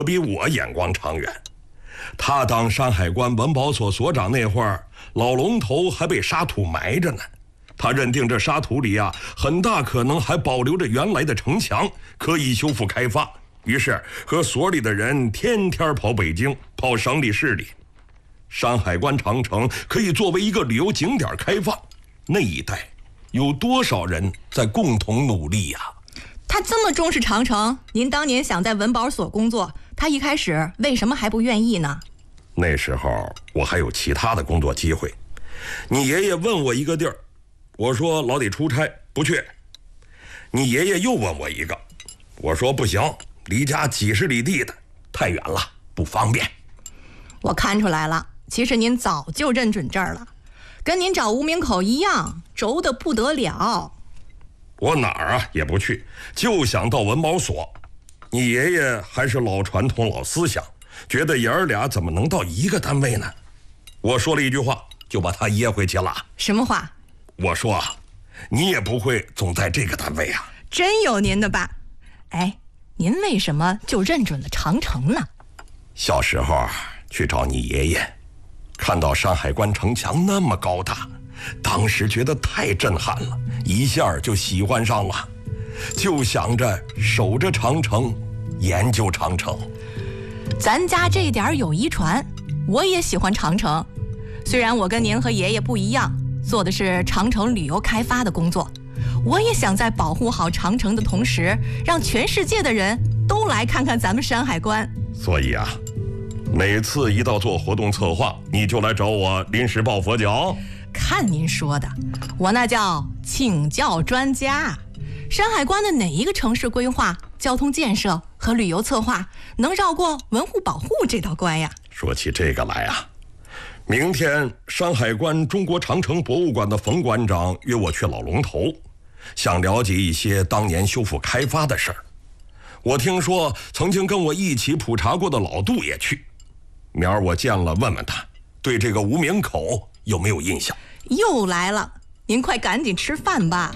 比我眼光长远。他当山海关文保所所长那会儿，老龙头还被沙土埋着呢。他认定这沙土里啊，很大可能还保留着原来的城墙，可以修复开发。于是和所里的人天天跑北京，跑省里市里。山海关长城可以作为一个旅游景点开放，那一带有多少人在共同努力呀？ 他这么重视长城，您当年想在文保所工作，他一开始为什么还不愿意呢？ 那时候我还有其他的工作机会。你爷爷问我一个地儿，我说老得出差，不去。你爷爷又问我一个，我说不行，离家几十里地的，太远了，不方便。 我看出来了，其实您早就认准这儿了，跟您找无名口一样，轴得不得了。 我哪儿啊也不去，就想到文保所。你爷爷还是老传统老思想，觉得爷儿俩怎么能到一个单位呢？我说了一句话，就把他噎回去了。 什么话？ 我说啊，你也不会总在这个单位啊。 真有您的吧？哎，您为什么就认准了长城呢？ 小时候去找你爷爷，看到山海关城墙那么高大，当时觉得太震撼了，一下就喜欢上了，就想着守着长城，研究长城。 咱家这点有遗传，我也喜欢长城。虽然我跟您和爷爷不一样，做的是长城旅游开发的工作，我也想在保护好长城的同时，让全世界的人都来看看咱们山海关。 所以啊，每次一到做活动策划，你就来找我临时抱佛脚。 看您说的，我那叫请教专家。山海关的哪一个城市规划、交通建设和旅游策划能绕过文物保护这道关呀？ 说起这个来啊，明天山海关中国长城博物馆的冯馆长约我去老龙头，想了解一些当年修复开发的事儿。我听说曾经跟我一起普查过的老杜也去，明儿我见了问问他，对这个无名口有没有印象？ 又来了，您快赶紧吃饭吧。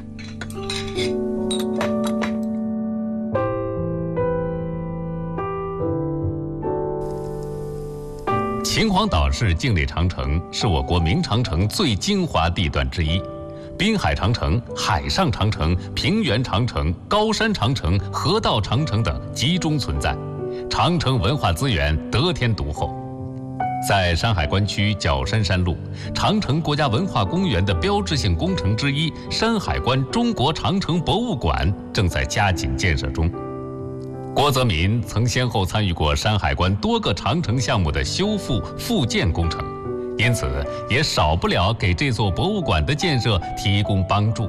秦皇岛市境内长城是我国明长城最精华地段之一，滨海长城、海上长城、平原长城、高山长城、河道长城等集中存在，长城文化资源得天独厚。在山海关区角山山路，长城国家文化公园的标志性工程之一山海关中国长城博物馆正在加紧建设中。郭泽民曾先后参与过山海关多个长城项目的修复复建工程，因此也少不了给这座博物馆的建设提供帮助。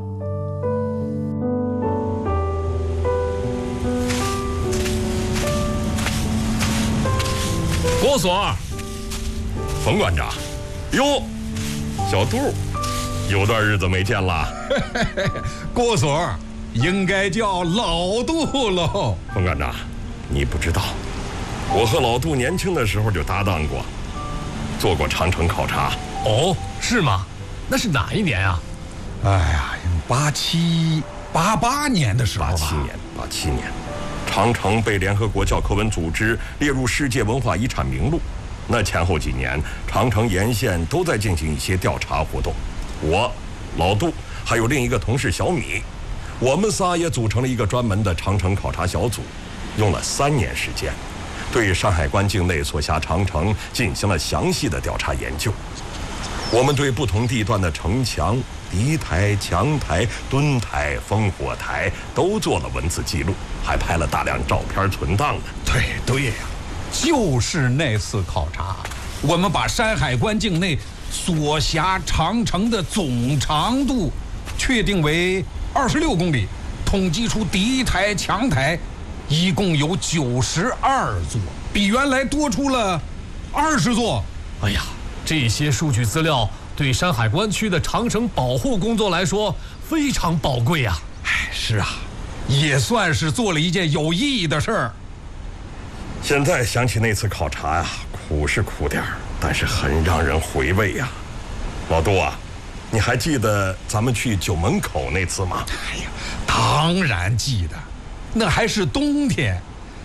郭所，冯馆长，哟，小杜，有段日子没见了。 郭所应该叫老杜喽。 冯馆长，你不知道，我和老杜年轻的时候就搭档过，做过长城考察。 哦，是吗？那是哪一年啊？ 哎呀，87、88年的时候吧。 87年，长城被联合国教科文组织列入世界文化遗产名录。那前后几年，长城沿线都在进行一些调查活动。我、老杜还有另一个同事小米，我们仨也组成了一个专门的长城考察小组，用了3年时间，对山海关境内所辖长城进行了详细的调查研究。我们对不同地段的城墙、敌台、墙台、墩台、烽火台都做了文字记录，还拍了大量照片存档呢。 对呀，就是那次考察，我们把山海关境内所辖长城的总长度确定为26公里，统计出敌台、墙台一共有92座，比原来多出了20座。 哎呀，这些数据资料对山海关区的长城保护工作来说非常宝贵呀。 是啊，也算是做了一件有意义的事儿。 现在想起那次考察呀，苦是苦点儿，但是很让人回味呀。老杜啊，你还记得咱们去九门口那次吗？ 哎呀，当然记得，那还是冬天，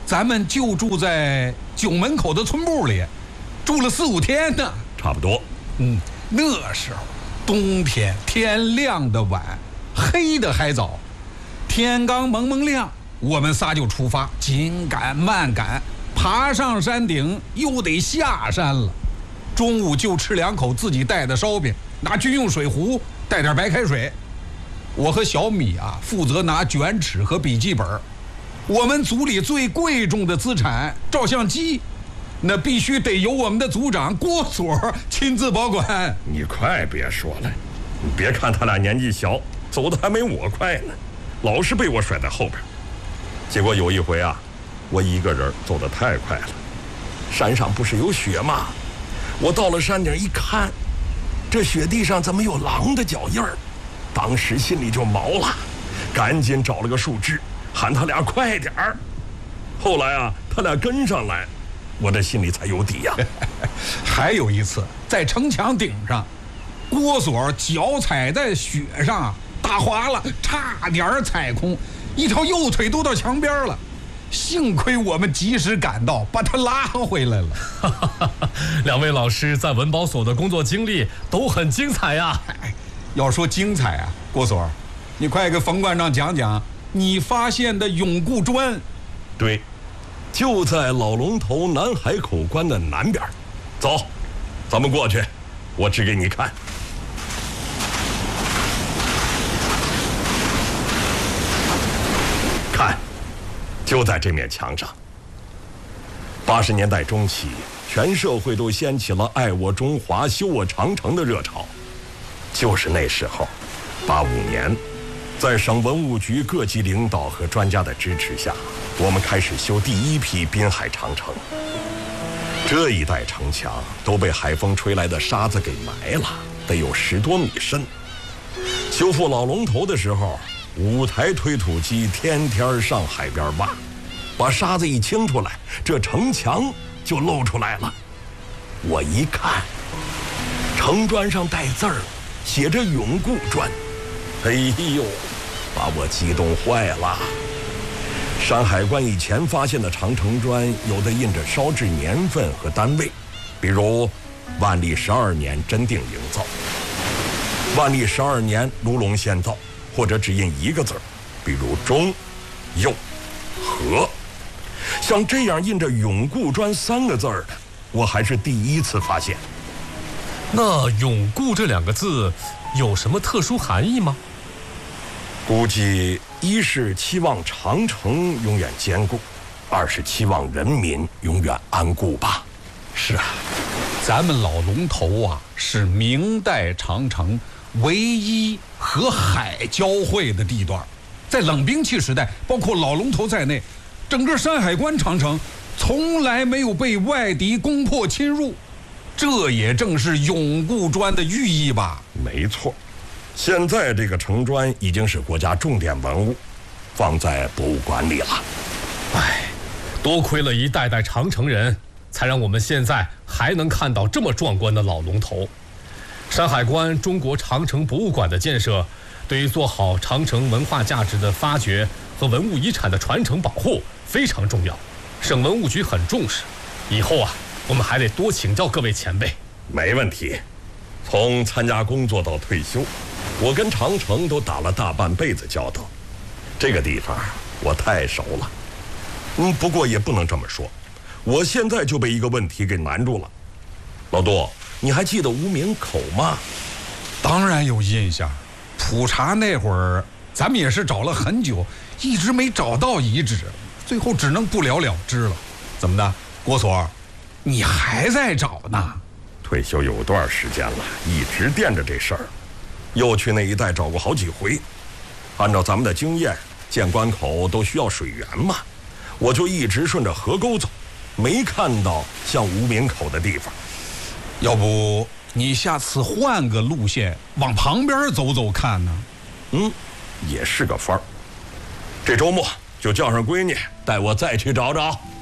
咱们就住在囧门口的村部里，住了4、5天呢。 差不多。 那时候冬天天亮的晚，黑的还早，天刚蒙蒙亮，我们仨就出发，紧赶慢赶，爬上山顶又得下山了。中午就吃2口自己带的烧饼，拿军用水壶带点白开水。我和小米负责拿卷尺和笔记本。我们组里最贵重的资产照相机，那必须得由我们的组长郭所亲自保管。 你快别说了，你别看他俩年纪小，走的还没我快呢，老是被我甩在后边。结果有一回我一个人走得太快了，山上不是有雪吗？我到了山顶一看，这雪地上怎么有狼的脚印儿？当时心里就毛了，赶紧找了个树枝，喊他俩快点儿。后来他俩跟上来，我这心里才有底呀。 还有一次，在城墙顶上，郭所脚踩在雪上打滑了，差点踩空，一条右腿都到墙边了。幸亏我们及时赶到，把他拉回来了。 2位老师在文保所的工作经历都很精彩呀。 要说精彩郭所，你快给冯馆长讲讲你发现的永固砖。 对，就在老龙头南海口关的南边。走，咱们过去，我指给你看。看，就在这面墙上。80年代中期，全社会都掀起了爱我中华、修我长城的热潮。就是那时候，85年，在省文物局各级领导和专家的支持下，我们开始修第一批滨海长城。这一带城墙都被海风吹来的沙子给埋了，得有10多米深。修复老龙头的时候，5台推土机天天上海边挖，把沙子一清出来，这城墙就露出来了。我一看，城砖上带字儿，写着永固砖。哎呦，把我激动坏了。山海关以前发现的长城砖，有的印着烧制年份和单位，比如万历12年真定营造，万历12年卢龙县造，或者只印1个字，比如中、佑、和。像这样印着永固砖3个字的，我还是第一次发现。 那永固这2个字有什么特殊含义吗？ 估计1是期望长城永远坚固，2是期望人民永远安固吧。 是咱们老龙头是明代长城唯一和海交汇的地段，在冷兵器时代，包括老龙头在内，整个山海关长城从来没有被外敌攻破侵入，这也正是永固砖的寓意吧？ 没错，现在这个城砖已经是国家重点文物，放在博物馆里了。 多亏了一代代长城人，才让我们现在还能看到这么壮观的老龙头。山海关中国长城博物馆的建设，对于做好长城文化价值的发掘和文物遗产的传承保护非常重要，省文物局很重视。以后我们还得多请教各位前辈。 没问题，从参加工作到退休，我跟长城都打了大半辈子交道，这个地方我太熟了。不过也不能这么说，我现在就被一个问题给难住了。老杜，你还记得无名口吗？ 当然有印象，普查那会儿咱们也是找了很久，一直没找到遗址，最后只能不了了之了。怎么的，郭所，你还在找呢？ 退休有段时间了，一直惦着这事儿，又去那一带找过好几回。按照咱们的经验，建关口都需要水源嘛，我就一直顺着河沟走，没看到像无名口的地方。 要不你下次换个路线，往旁边走走看呢？ 也是个法儿。这周末就叫上闺女，带我再去找找。